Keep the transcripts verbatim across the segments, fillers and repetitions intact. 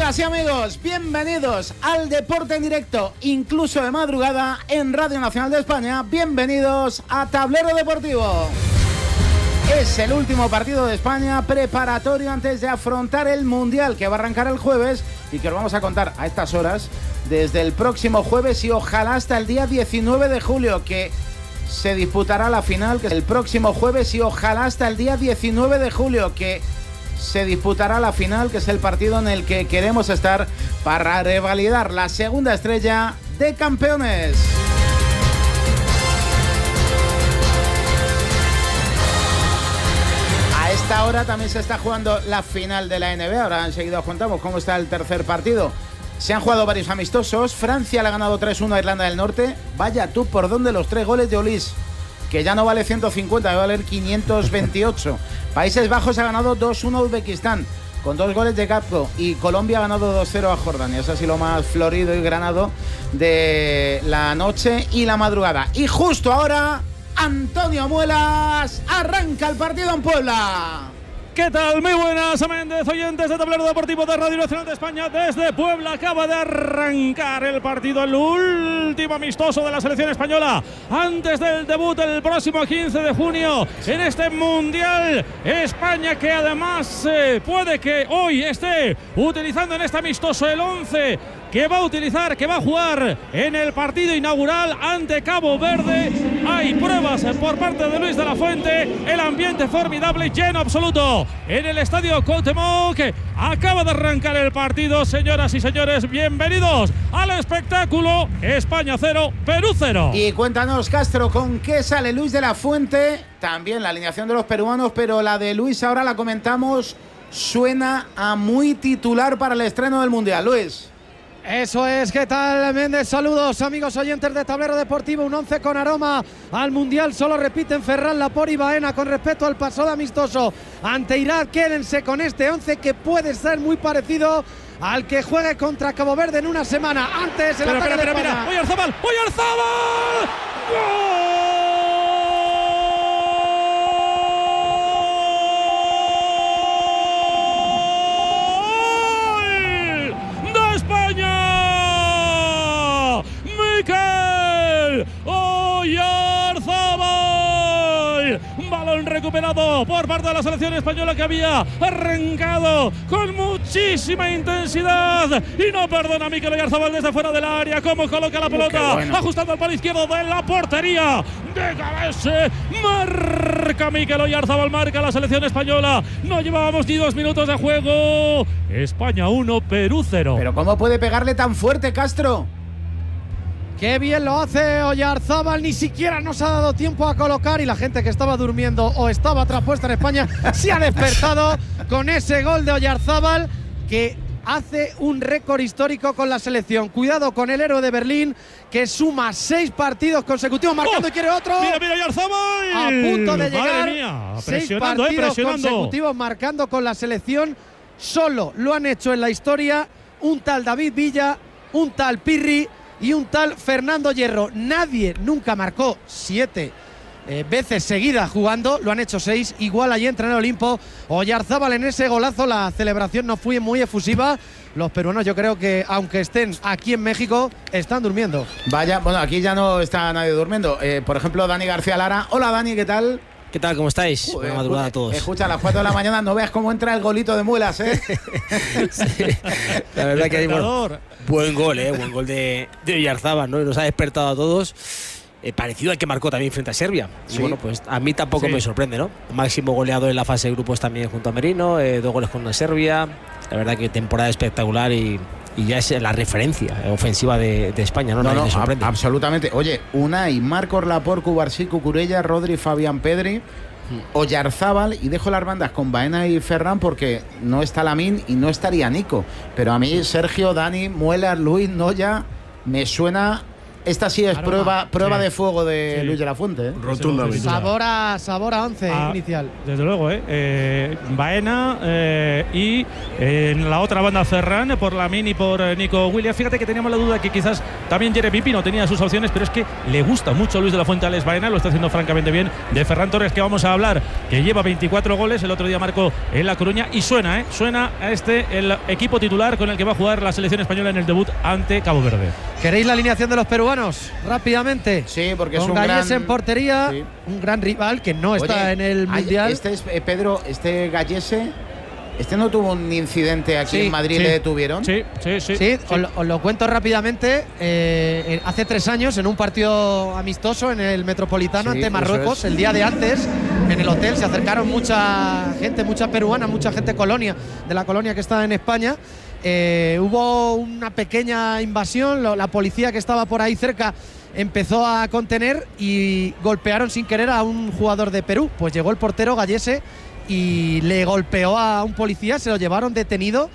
Amigas y amigos, bienvenidos al Deporte en Directo, incluso de madrugada, en Radio Nacional de España. Bienvenidos a Tablero Deportivo. Es el último partido de España preparatorio antes de afrontar el Mundial, que va a arrancar el jueves y que os vamos a contar a estas horas desde el próximo jueves y ojalá hasta el día diecinueve de julio, que se disputará la final, que es el próximo jueves y ojalá hasta el día diecinueve de julio, que se disputará la final, que es el partido en el que queremos estar para revalidar la segunda estrella de campeones. A esta hora también se está jugando la final de la N B A. Ahora enseguida os contamos cómo está el tercer partido. Se han jugado varios amistosos. Francia le ha ganado tres uno a Irlanda del Norte. Vaya tú por dónde los tres goles de Olís, que ya no vale ciento cincuenta, va a valer quinientos veintiocho. Países Bajos ha ganado dos uno a Uzbekistán, con dos goles de Gapko, y Colombia ha ganado dos cero a Jordania. Eso ha sido lo más florido y granado de la noche y la madrugada. Y justo ahora, Antonio Muelas arranca el partido en Puebla. ¿Qué tal? Muy buenas, Méndez, oyentes de Tablero Deportivo de Radio Nacional de España. Desde Puebla acaba de arrancar el partido, el último amistoso de la selección española antes del debut el próximo quince de junio en este Mundial. España, que además eh, puede que hoy esté utilizando en este amistoso el once que va a utilizar, que va a jugar en el partido inaugural ante Cabo Verde. Hay pruebas por parte de Luis de la Fuente, el ambiente formidable, lleno absoluto en el estadio Cuauhtémoc. Acaba de arrancar el partido, señoras y señores, bienvenidos al espectáculo. España cero, Perú cero. Y cuéntanos, Castro, ¿con qué sale Luis de la Fuente? También la alineación de los peruanos, pero la de Luis ahora la comentamos. Suena a muy titular para el estreno del Mundial. Luis. Eso es, ¿qué tal, Méndez? Saludos, amigos oyentes de Tablero Deportivo. Un once con aroma al Mundial. Solo repiten Ferran, Laporte y Baena con respecto al pasado amistoso ante Irak. Quédense con este once que puede ser muy parecido al que juegue contra Cabo Verde en una semana. Antes, el pero, ataque pero, de pero, España. mira, Oyarzabal, Oyarzabal. ¡Gol! Oyarzabal, balón recuperado por parte de la selección española, que había arrancado con muchísima intensidad y no perdona a Mikel Oyarzabal desde fuera del área. Cómo coloca la pelota, bueno, ajustando al palo izquierdo de la portería de Gabese. Marca Mikel Oyarzabal, marca la selección española. No llevábamos ni dos minutos de juego. España uno, Perú cero. Pero ¿cómo puede pegarle tan fuerte, Castro? Qué bien lo hace Oyarzabal, ni siquiera nos ha dado tiempo a colocar, y la gente que estaba durmiendo o estaba traspuesta en España se ha despertado con ese gol de Oyarzabal, que hace un récord histórico con la selección. Cuidado con el héroe de Berlín, que suma seis partidos consecutivos marcando. ¡Oh! Y quiere otro. Mira, mira, Oyarzabal. A punto de llegar. Madre mía, seis partidos eh, presionando. consecutivos marcando con la selección. Solo lo han hecho en la historia un tal David Villa, un tal Pirri y un tal Fernando Hierro. Nadie nunca marcó siete eh, veces seguidas jugando, lo han hecho seis. Igual allí entra en el Olimpo Oyarzabal en ese golazo. La celebración no fue muy efusiva. Los peruanos, yo creo que aunque estén aquí en México, están durmiendo. Vaya, bueno, aquí ya no está nadie durmiendo. Eh, por ejemplo, Dani García Lara. Hola, Dani, ¿qué tal? ¿Qué tal? ¿Cómo estáis? Joder, Buena madrugada a todos. Escucha, a las cuatro de la mañana no veas cómo entra el golito de Muelas, ¿eh? Sí, la verdad que hay bueno, buen gol, ¿eh? Buen gol de, de Oyarzabal, ¿no? Y nos ha despertado a todos. Eh, parecido al que marcó también frente a Serbia. Sí. Y bueno, pues a mí tampoco sí. me sorprende, ¿no? Máximo goleador en la fase de grupos también junto a Merino, eh, dos goles con una Serbia. La verdad que temporada espectacular y, y ya es la referencia ofensiva de, de España, ¿no? No, Nadie no, me sorprende. A, absolutamente. Oye, Unai, Marcos Laporte, Cubarsí, Cucurella, Rodri, Fabián Pedri, Oyarzabal, y dejo las bandas con Baena y Ferran porque no está Lamine y no estaría Nico. Pero a mí Sergio, Dani, Muelas, Luis, Noya, me suena esta sí es Aroma. prueba, prueba Sí. de fuego de Sí. Luis de la Fuente. ¿eh? Rotundamente. Sabor a, sabor a once Ah, inicial. Desde luego, ¿eh? eh Baena eh, y eh, en la otra banda Ferran por Lamin y por eh, Nico Williams. Fíjate que teníamos la duda que quizás también Jeremy Pino tenía sus opciones, pero es que le gusta mucho Luis de la Fuente a Alex Baena, lo está haciendo francamente bien. De Ferran Torres, que vamos a hablar, que lleva veinticuatro goles, el otro día marcó en La Coruña y suena, ¿eh? Suena a este el equipo titular con el que va a jugar la selección española en el debut ante Cabo Verde. ¿Queréis la alineación de los peruanos? Rápidamente. Sí, porque Con es un Gallés gran… en portería, Sí. un gran rival que no está Oye, en el ay, Mundial. Este es, eh, Pedro, este Gallese, este no tuvo un incidente aquí Sí, en Madrid, sí. le detuvieron. Sí, sí, sí. Sí, Os, lo, os lo cuento rápidamente. Eh, eh, hace tres años, en un partido amistoso en el Metropolitano Sí, ante eso Marruecos, es. el día de antes, en el hotel se acercaron mucha gente, mucha peruana, mucha gente colonia, de la colonia que está en España. Eh, hubo una pequeña invasión, lo- la policía que estaba por ahí cerca empezó a contener y golpearon sin querer a un jugador de Perú. Pues llegó el portero Gallese y le golpeó a un policía, se lo llevaron detenido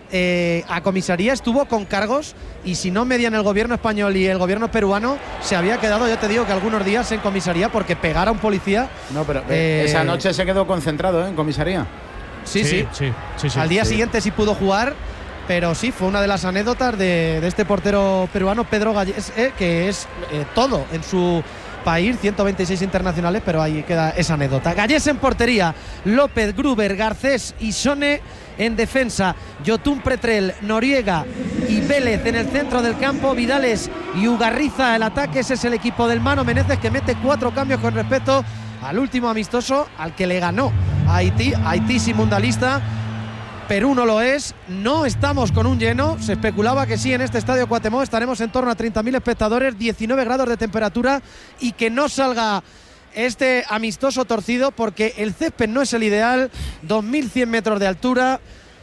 eh, a comisaría, estuvo con cargos y si no medían el gobierno español y el gobierno peruano, se había quedado, yo te digo que algunos días en comisaría porque pegar a un policía. No, pero eh, Eh, esa noche se quedó concentrado ¿eh? en comisaría. Sí, sí. sí, sí, sí. Al día sí. siguiente sí pudo jugar, pero sí, fue una de las anécdotas de, de este portero peruano, Pedro Gallés, eh, que es eh, todo en su país, ciento veintiséis internacionales, pero ahí queda esa anécdota. Gallés en portería, López, Gruber, Garcés y Sone en defensa, Yotun Pretrel, Noriega y Vélez en el centro del campo, Vidales y Ugarriza el ataque. Ese es el equipo del Mano Menéndez, que mete cuatro cambios con respecto al último amistoso al que le ganó a Haití. Haití sin mundialista, Perú no lo es, no estamos con un lleno. Se especulaba que sí, en este estadio Cuauhtémoc estaremos en torno a treinta mil espectadores, diecinueve grados de temperatura, y que no salga este amistoso torcido porque el césped no es el ideal, dos mil cien metros de altura.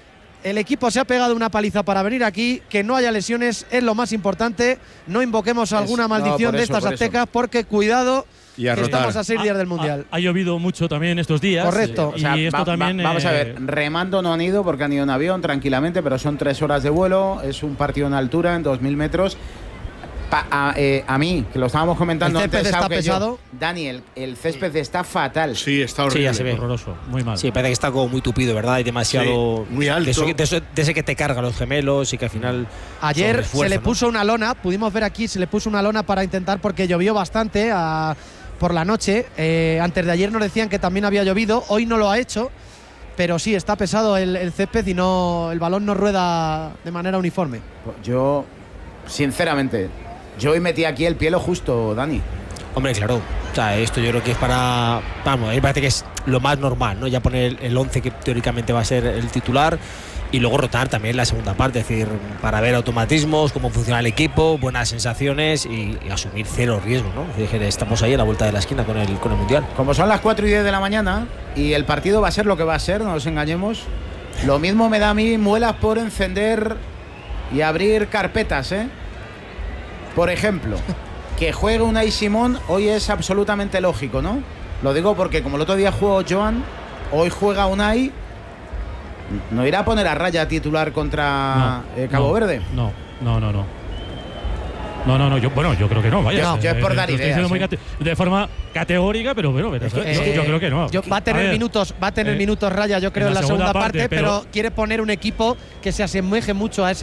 El equipo se ha pegado una paliza para venir aquí, que no haya lesiones es lo más importante. No invoquemos alguna no, maldición por de eso, estas por eso. aztecas, porque cuidado, Y a que rotar. estamos a seis días del Mundial. Ha, ha llovido mucho también estos días. Correcto. Y O sea, esto va- va- también. vamos a eh, ver, remando no han ido porque han ido en avión tranquilamente, pero son tres horas de vuelo, es un partido en altura, en dos mil metros. Pa- a, eh, a mí, que lo estábamos comentando El césped antes, está Sau, que yo, pesado. Daniel, el césped está fatal. Sí, está Sí, horrible. ya se ve. Horroroso, muy mal. Sí, parece que está como muy tupido, ¿verdad? Hay demasiado. Sí, muy alto. De, eso, de eso- de ese que te carga los gemelos y que al final. Ayer se sobreesfuerzo, le ¿no? puso una lona, pudimos ver aquí, se le puso una lona para intentar, porque llovió bastante a- por la noche. Eh, antes de ayer nos decían que también había llovido, hoy no lo ha hecho, pero sí, está pesado el, el césped y no, el balón no rueda de manera uniforme. Yo, sinceramente, yo hoy metí aquí el pie lo justo, Dani. Hombre, claro. O sea, esto yo creo que es para. Vamos, a mí me parece que es lo más normal, ¿no? Ya poner el once que teóricamente va a ser el titular y luego rotar también la segunda parte, es decir, para ver automatismos, cómo funciona el equipo, buenas sensaciones y, y asumir cero riesgo, ¿no? Es decir, estamos ahí a la vuelta de la esquina con el, con el Mundial. Como son las cuatro y diez de la mañana y el partido va a ser lo que va a ser, no nos engañemos, lo mismo me da a mí muelas por encender y abrir carpetas, ¿eh? Por ejemplo, que juegue Unai Simón hoy es absolutamente lógico, ¿no? Lo digo porque como el otro día jugó Joan, hoy juega Unai, ¿no irá a poner a raya titular contra No, eh, Cabo no, Verde? No, no, no, no. No, no, no, yo, bueno, yo creo que no, vaya. No, yo es por Eh, dar lo estoy ideas, diciendo muy ¿eh? cate- de forma categórica, pero bueno, pero Es que, yo, eh, yo creo que no. Yo- va a tener ver, minutos, va a tener eh, minutos raya, yo creo, en en la la segunda, segunda parte, parte, pero, pero- quiere poner un equipo que se asemeje mucho a ese